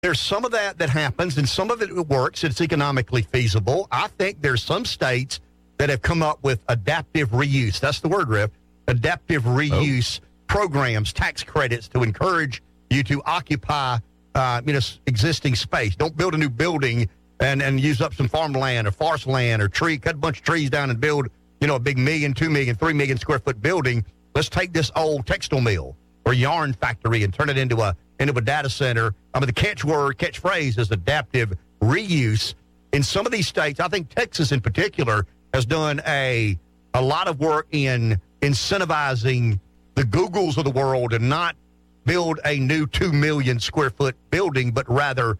there's some of that happens, and some of it works. It's economically feasible. I think there's some states that have come up with adaptive reuse. That's the word, Rev. Adaptive reuse programs, tax credits to encourage you to occupy existing space. Don't build a new building and use up some farmland or forest land or cut a bunch of trees down and build, a big 1 million, 2 million, 3 million square foot building. Let's take this old textile mill or yarn factory and turn it into a data center. The catchphrase is adaptive reuse. In some of these states, I think Texas in particular has done a lot of work in incentivizing the Googles of the world to not build a new 2 million square foot building, but rather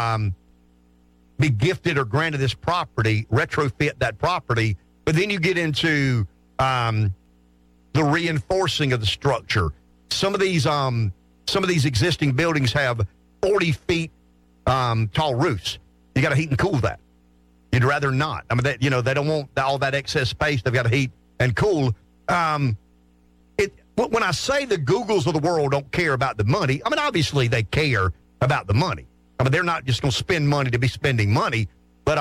be gifted or granted this property, retrofit that property. But then you get into the reinforcing of the structure. Some of these existing buildings have 40 feet tall roofs. You got to heat and cool that. You'd rather not. They don't want all that excess space. They've got to heat and cool. When I say the Googles of the world don't care about the money, obviously they care about the money. They're not just going to spend money to be spending money. But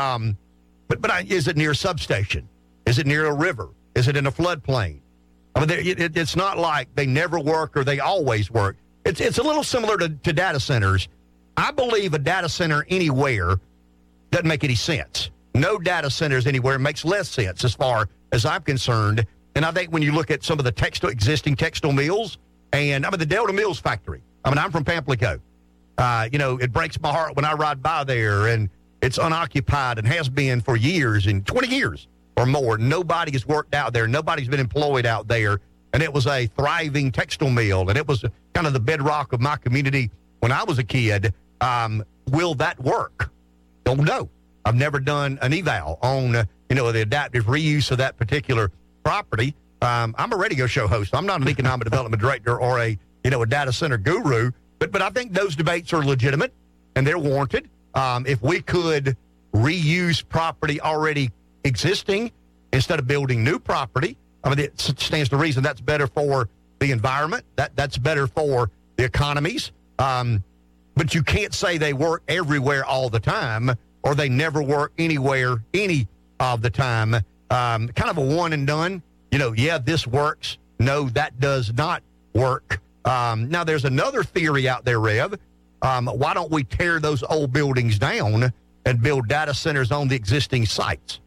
is it near a substation? Is it near a river? Is it in a floodplain? It's not like they never work or they always work. It's a little similar to data centers. I believe a data center anywhere doesn't make any sense. No data centers anywhere makes less sense as far as I'm concerned. And I think when you look at some of the existing textile mills, and the Delta Mills factory. I'm from Pamplico. It breaks my heart when I ride by there, and it's unoccupied and has been for years, and 20 years or more. Nobody has worked out there. Nobody's been employed out there. And it was a thriving textile mill, and it was kind of the bedrock of my community when I was a kid. Will that work? Don't know. I've never done an eval on, the adaptive reuse of that particular property. I'm a radio show host. I'm not an economic development director or a data center guru, but I think those debates are legitimate and they're warranted. If we could reuse property already existing instead of building new property, it stands to reason that's better for the environment. That's better for the economies. But you can't say they work everywhere all the time, or they never work anywhere any of the time. Kind of a one and done. This works. No, that does not work. Now, there's another theory out there, Rev. Why don't we tear those old buildings down and build data centers on the existing sites?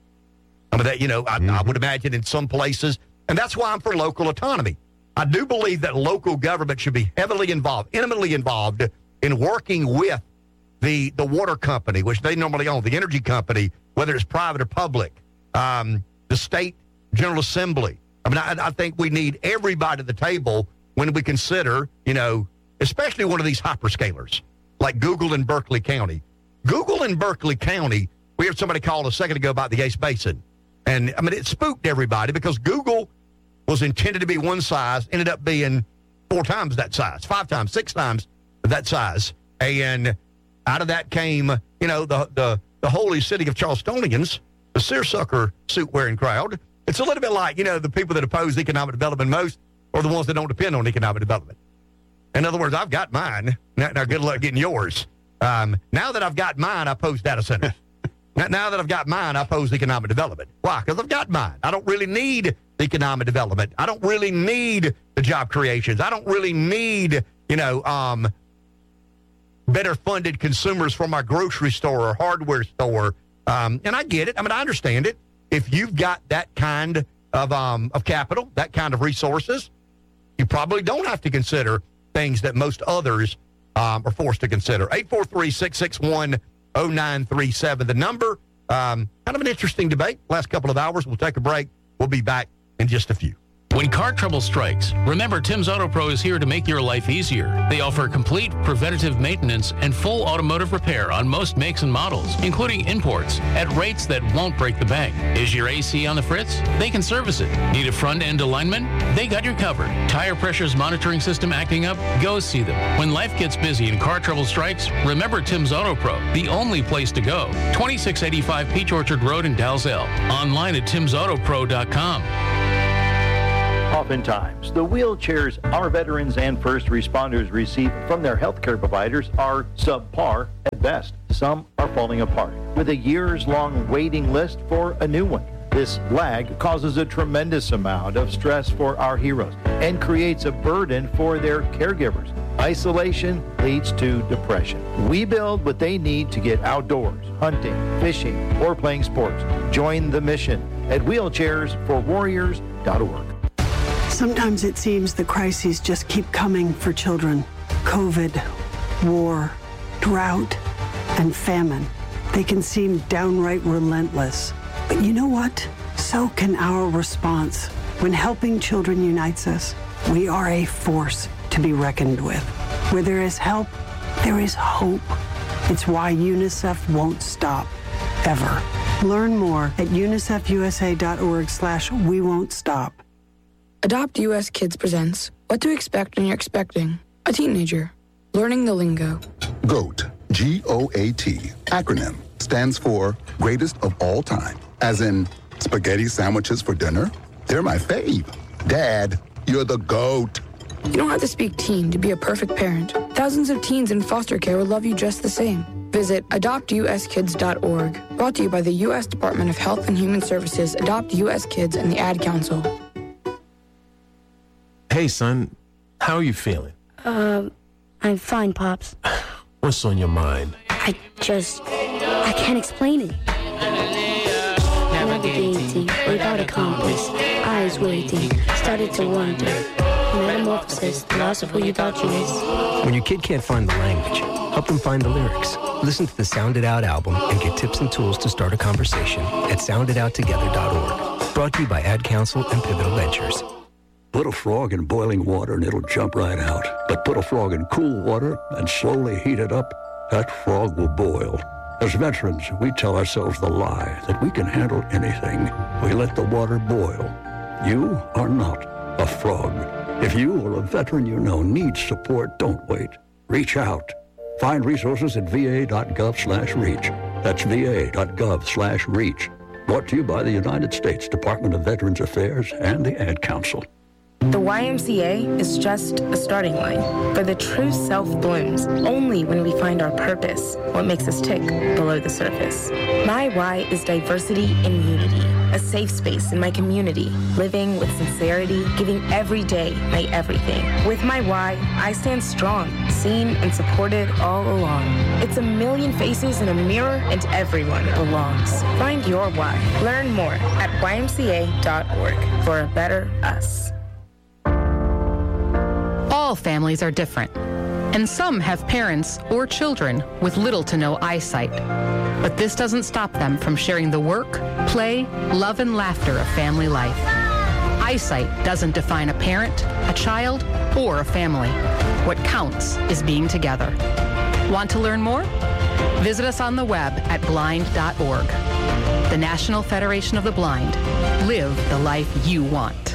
I would imagine in some places, and that's why I'm for local autonomy. I do believe that local government should be heavily involved, intimately involved in working with the water company, which they normally own, the energy company, whether it's private or public, the state General Assembly. I think we need everybody at the table when we consider, especially one of these hyperscalers like Google in Berkeley County. Google in Berkeley County, we had somebody call a second ago about the Ace Basin. And, it spooked everybody because Google was intended to be one size, ended up being 4 times that size, 5 times, 6 times that size. And out of that came, the holy city of Charlestonians, the seersucker suit-wearing crowd. It's a little bit like, the people that oppose economic development most are the ones that don't depend on economic development. In other words, I've got mine. Now good luck getting yours. Now that I've got mine, I oppose data centers. Now that I've got mine, I oppose economic development. Why? Because I've got mine. I don't really need economic development. I don't really need the job creations. I don't really need, better funded consumers for my grocery store or hardware store. And I get it. I understand it. If you've got that kind of capital, that kind of resources, you probably don't have to consider things that most others are forced to consider. 843-661-0937, the number. Kind of an interesting debate. Last couple of hours. We'll take a break. We'll be back in just a few. When car trouble strikes, remember Tim's Auto Pro is here to make your life easier. They offer complete preventative maintenance and full automotive repair on most makes and models, including imports, at rates that won't break the bank. Is your AC on the fritz? They can service it. Need a front-end alignment? They got you covered. Tire pressures monitoring system acting up? Go see them. When life gets busy and car trouble strikes, remember Tim's Auto Pro, the only place to go. 2685 Peach Orchard Road in Dalzell. Online at timsautopro.com. Oftentimes, the wheelchairs our veterans and first responders receive from their healthcare providers are subpar at best. Some are falling apart, with a years-long waiting list for a new one. This lag causes a tremendous amount of stress for our heroes and creates a burden for their caregivers. Isolation leads to depression. We build what they need to get outdoors, hunting, fishing, or playing sports. Join the mission at wheelchairsforwarriors.org. Sometimes it seems the crises just keep coming for children. COVID, war, drought, and famine. They can seem downright relentless. But you know what? So can our response. When helping children unites us, we are a force to be reckoned with. Where there is help, there is hope. It's why UNICEF won't stop, ever. Learn more at unicefusa.org/we won't stop. Adopt US Kids presents What to Expect When You're Expecting a Teenager. Learning the lingo. GOAT, G-O-A-T, acronym, stands for Greatest of All Time. As in, spaghetti sandwiches for dinner? They're my fave. Dad, you're the GOAT. You don't have to speak teen to be a perfect parent. Thousands of teens in foster care will love you just the same. Visit adoptuskids.org. Brought to you by the U.S. Department of Health and Human Services, Adopt U.S. Kids, and the Ad Council. Hey, son. How are you feeling? I'm fine, Pops. What's on your mind? I can't explain it. Navigating without a compass, eyes waiting, started to wonder. Metamorphosis, the loss of who you thought you was. When your kid can't find the language, help them find the lyrics. Listen to the Sound It Out album and get tips and tools to start a conversation at sounditouttogether.org. Brought to you by Ad Council and Pivotal Ventures. Put a frog in boiling water and it'll jump right out. But put a frog in cool water and slowly heat it up, that frog will boil. As veterans, we tell ourselves the lie that we can handle anything. We let the water boil. You are not a frog. If you or a veteran you know needs support, don't wait. Reach out. Find resources at va.gov/reach. That's va.gov/reach. Brought to you by the United States Department of Veterans Affairs and the Ad Council. The YMCA is just a starting line, for the true self blooms only when we find our purpose, what makes us tick below the surface. My why is diversity and unity, a safe space in my community, living with sincerity, giving every day my everything. With my why, I stand strong, seen and supported all along. It's a million faces in a mirror and everyone belongs. Find your why. Learn more at ymca.org for a better us. All families are different, and some have parents or children with little to no eyesight. But this doesn't stop them from sharing the work, play, love, and laughter of family life. Eyesight doesn't define a parent, a child, or a family. What counts is being together. Want to learn more? Visit us on the web at blind.org. The National Federation of the Blind. Live the life you want.